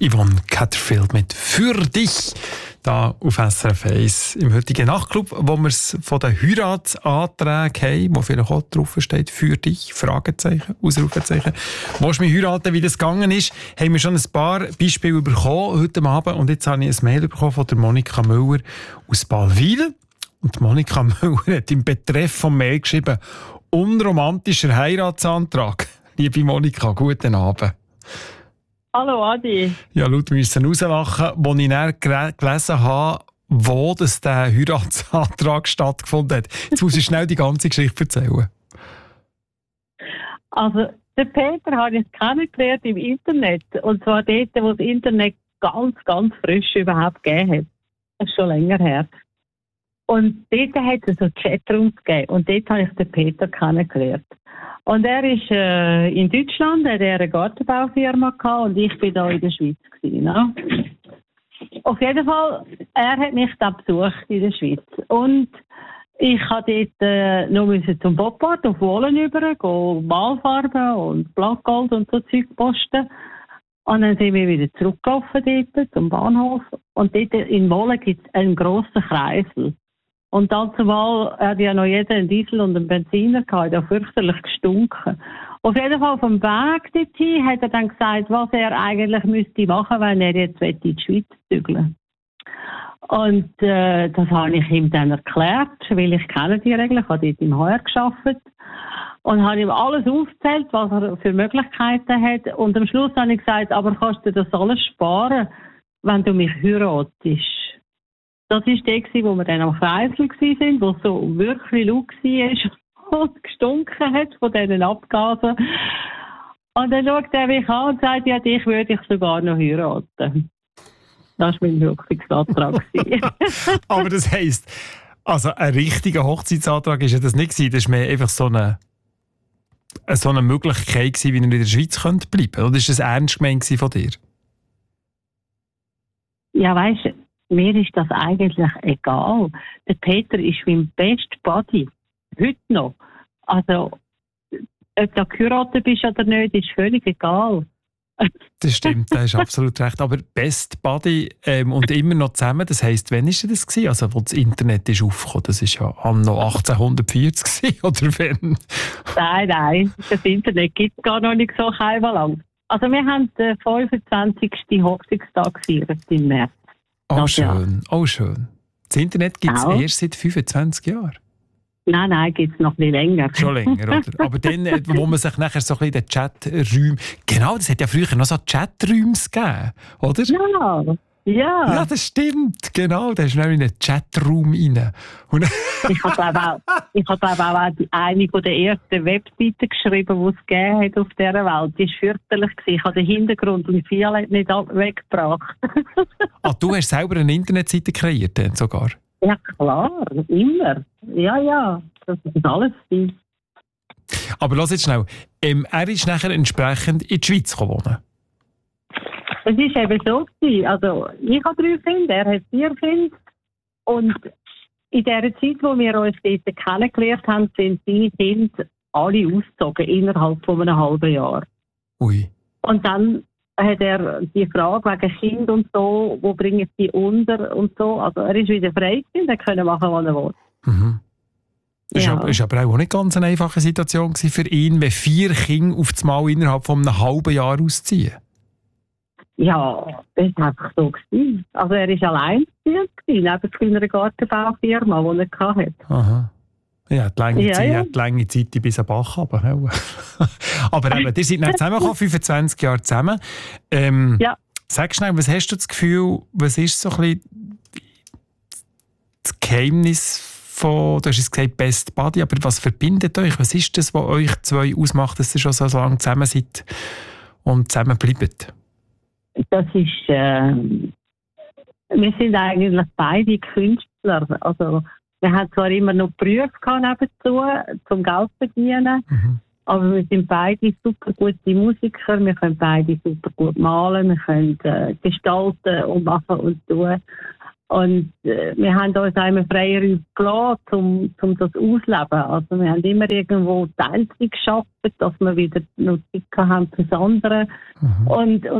Yvonne Catterfield mit «Für dich» da auf SRF 1 im heutigen Nachtclub, wo wir es von den Heiratsanträgen haben, wo vielleicht auch drauf steht «Für dich», Fragezeichen, Ausrufezeichen. Willst du mich heiraten, wie das gegangen ist? Haben wir schon ein paar Beispiele bekommen heute Abend und jetzt habe ich ein Mail bekommen von der Monika Müller aus Ballwil. Und Monika Müller hat im Betreff vom Mail geschrieben «Unromantischer Heiratsantrag». Liebe Monika, guten Abend. Hallo Adi. Ja, laut müssen rauslachen, als ich dann gelesen habe, wo das der Heiratsantrag stattgefunden hat. Jetzt muss ich schnell die ganze Geschichte erzählen. Also, der Peter habe ich kennengelernt im Internet. Und zwar dort, wo das Internet ganz, ganz frisch überhaupt gegeben hat. Das ist schon länger her. Und dort hat es so Chatrooms gegeben. Und dort habe ich den Peter kennengelernt. Und er ist in Deutschland, hat er eine Gartenbaufirma gehabt und ich bin da in der Schweiz gewesen, ne? Auf jeden Fall, er hat mich da besucht in der Schweiz. Und ich musste dort noch zum Boppard auf Wohlen über, Malfarben und Blattgold und so Zeug posten. Und dann sind wir wieder zurückgelaufen dort zum Bahnhof. Und dort in Wohlen gibt es einen grossen Kreisel. Und dazumal hat ja noch jeder einen Diesel und einen Benziner gehabt, der fürchterlich gestunken. Auf jeden Fall vom Weg dorthin hat er dann gesagt, was er eigentlich müsste machen, wenn er jetzt in die Schweiz zügeln. Und das habe ich ihm dann erklärt, weil ich kenne die Regeln, ich habe dort im HR gearbeitet. Und habe ihm alles aufgezählt, was er für Möglichkeiten hat. Und am Schluss habe ich gesagt, aber kannst du das alles sparen, wenn du mich heiratest? Das war der, wo wir dann am Kreisel waren, wo es so wirklich laut war und gestunken hat von diesen Abgasen. Und dann schaut er mich an und sagt, ja, dich würde ich sogar noch heiraten. Das war mein Wirkungsantrag. Aber das heisst, also ein richtiger Hochzeitsantrag ist ja das nicht gewesen. Das war mehr einfach so eine Möglichkeit gewesen, wie er in der Schweiz bleiben könnte. Oder ist das ernst gemeint von dir? Ja, weisst du, mir ist das eigentlich egal. Der Peter ist mein best Buddy. Heute noch. Also, ob du geheiratet bist oder nicht, ist völlig egal. Das stimmt, da hast absolut recht. Aber Best Buddy und immer noch zusammen, das heisst, wann war das gewesen? Also, wo das Internet ist aufgekommen? Das war ja anno 1840 oder wann? Nein. Das Internet gibt es gar noch nicht so lang. Also, wir haben den 25. Hochzeitstag gefeiert im März. Oh schön, oh schön. Das Internet gibt es erst seit 25 Jahren? Nein, gibt es noch nicht länger. Schon länger, oder? Aber dann, wo man sich nachher so ein bisschen in den Chaträumen... Genau, das hat ja früher noch so Chaträume gegeben, oder? Ja. Ja, das stimmt, genau. Da ist man in einen Chatraum rein. Und ich habe auch eine der ersten Webseiten geschrieben, die es gegeben hat auf dieser Welt. Die war fürchterlich. Ich habe den Hintergrund und viel nicht weggebracht. Du hast selber eine Internetseite kreiert, dann sogar? Ja, klar. Immer. Ja. Das ist alles viel. Aber lass jetzt schnell. Er ist nachher entsprechend in die Schweiz wohnen. Es war eben so gewesen. Also, ich habe 3 Kinder, er hat 4 Kinder. Und in der Zeit, wo wir uns dort kennengelernt haben, sind seine Kinder alle ausgezogen, innerhalb von einem halben Jahr. Ui. Und dann hat er die Frage wegen Kind und so, wo bringen ich die unter und so. Also, er ist wieder frei gewesen, er konnte machen, was er will. Mhm. Das war aber auch nicht ganz eine einfache Situation für ihn, wenn 4 Kinder auf das Mal innerhalb von einem halben Jahr ausziehen. Ja, das war einfach so gewesen. Also er war allein neben seiner Gartenbaufirma, die er hatte. Aha. Ja, die lange Zeit bis am Bach runter. Aber eben, ihr seid dann zusammengekommen, 25 Jahre zusammen. Ja. Sag schnell, was hast du das Gefühl, was ist so ein bisschen das Geheimnis von, du hast es gesagt, Best Buddy, aber was verbindet euch? Was ist das, was euch zwei ausmacht, dass ihr schon so lange zusammen seid und zusammen bleibt? Das ist, wir sind eigentlich beide Künstler. Also, wir haben zwar immer noch Berufe nebenzu, zum Geld zu verdienen, aber wir sind beide super gute Musiker, wir können beide super gut malen, wir können gestalten und machen und tun. Und wir haben uns einmal freier gelassen, um das auszuleben. Also wir haben immer irgendwo Teilzeit geschafft, dass wir wieder noch Zeit haben fürs andere. Und